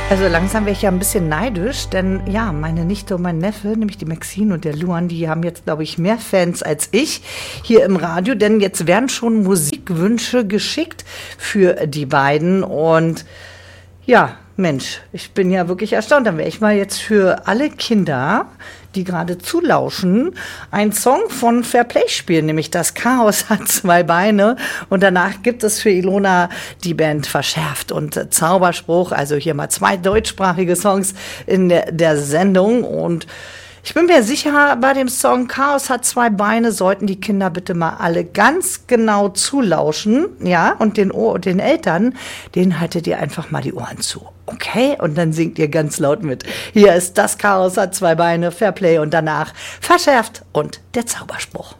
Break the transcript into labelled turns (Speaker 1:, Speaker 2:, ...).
Speaker 1: Also langsam wäre ich ja ein bisschen neidisch, denn ja, meine Nichte und mein Neffe, nämlich die Maxine und der Luan, die haben jetzt, glaube ich, mehr Fans als ich hier im Radio, denn jetzt werden schon Musikwünsche geschickt für die beiden und ja, Mensch, ich bin ja wirklich erstaunt. Dann werde ich mal jetzt für alle Kinder, die gerade zulauschen, einen Song von Fairplay spielen, nämlich Das Chaos hat zwei Beine. Und danach gibt es für Ilona die Band Verschärft und Zauberspruch. Also hier mal 2 deutschsprachige Songs in der Sendung. Und ich bin mir sicher, bei dem Song Chaos hat zwei Beine sollten die Kinder bitte mal alle ganz genau zulauschen. Ja, und den Eltern, denen haltet ihr einfach mal die Ohren zu. Okay, und dann singt ihr ganz laut mit. Hier ist Das Chaos hat zwei Beine, Fairplay und danach Verschärft und der Zauberspruch.